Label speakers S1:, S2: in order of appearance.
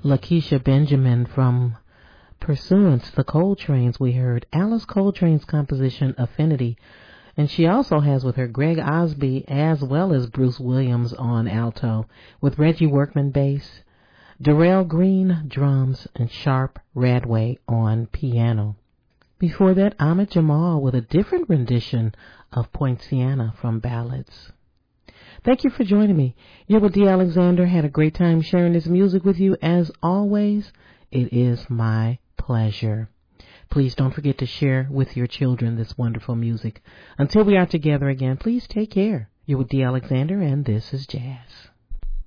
S1: Lakeisha Benjamin from Pursuance, the Coltrane's, we heard Alice Coltrane's composition Affinity. And she also has with her Greg Osby as well as Bruce Williams on alto, with Reggie Workman bass, Darrell Green drums, and Sharp Radway on piano. Before that, Ahmad Jamal with a different rendition of Poinciana from Ballads. Thank you for joining me. You're with Dee Alexander. Had a great time sharing this music with you. As always, it is my pleasure. Please don't forget to share with your children this wonderful music. Until we are together again, please take care. You're with Dee Alexander, and this is Jazz.